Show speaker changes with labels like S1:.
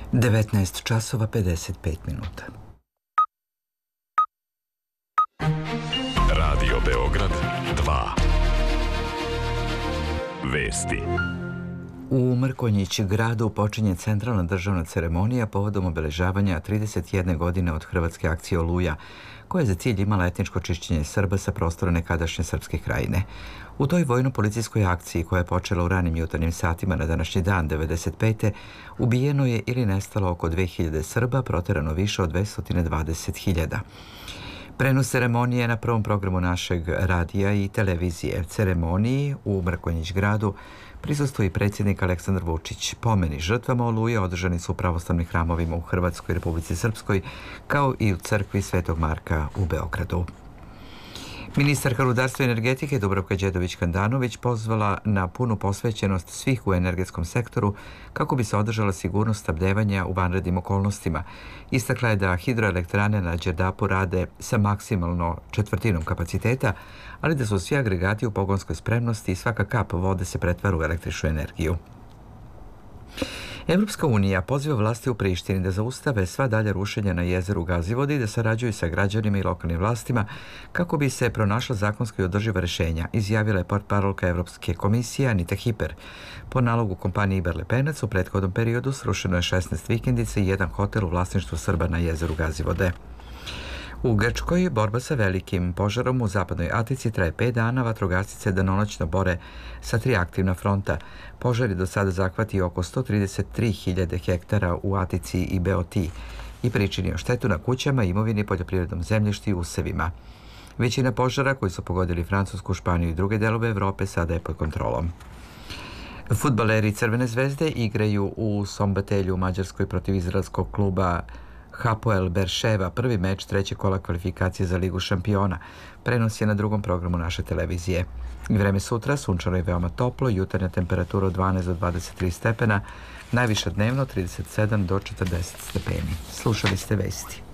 S1: 19 časova 55 minuta.
S2: Radio Beograd 2. Vesti.
S1: U Mrkonjić gradu počinje centralna državna ceremonija povodom obeležavanja 31 godine od hrvatske akcije Oluja, koja je za cilj imala etničko čišćenje Srba sa prostora nekadašnje Srpske krajine. U toj vojno-policijskoj akciji, koja je počela u ranim jutarnjim satima na današnji dan 95. ubijeno je ili nestalo oko 2000 Srba, proterano više od 220.000. Prenos ceremonije na prvom programu našeg radija i televizije. Ceremoniji u Mrkonjić gradu prisustvuje i predsjednik Aleksandar Vučić. Pomeni žrtvama Oluje održani su u pravoslavnim hramovima u Hrvatskoj, Republici Srpskoj, kao i u crkvi Svetog Marka u Beogradu. Ministarka rudarstva i energetike Dubravka Đedović-Handanović pozvala na punu posvećenost svih u energetskom sektoru kako bi se održala sigurnost snabdevanja u vanrednim okolnostima. Istakla je da hidroelektrane na Đerdapu rade sa maksimalno četvrtinom kapaciteta, ali da su svi agregati u pogonskoj spremnosti i svaka kap vode se pretvara u električnu energiju. Evropska unija poziva vlasti u Prištini da zaustave sva dalja rušenja na jezeru Gazivode i da sarađuju sa građanima i lokalnim vlastima kako bi se pronašla zakonska i održiva rešenja, izjavila je portparolka Evropske komisije Anita Hiper. Po nalogu kompanije Iber Lepenac u prethodnom periodu srušeno je 16 vikendica i jedan hotel u vlasništvu Srba na jezeru Gazivode. U Grčkoj borba sa velikim požarom u zapadnoj Atici traje 5 dana, vatrogasci se danonoćno bore sa 3 aktivna fronta. Požar je do sada zahvatio oko 133.000 hektara u Atici i Beotiji i pričinio štetu na kućama, imovini, poljoprivrednom zemljištu i usevima. Većina požara koji su pogodili Francusku, Španiju i druge delove Evrope sada je pod kontrolom. Fudbaleri Crvene zvezde igraju u Sombatelju u Mađarskoj protiv izraelskog kluba Hapoel Berševa, prvi meč trećeg kola kvalifikacije za Ligu šampiona. Prenos je na drugom programu naše televizije. Vreme sutra sunčano i veoma toplo, jutarnja temperatura od 12 do 23 stepena, najviša dnevno 37 do 40 stepeni. Slušali ste vesti.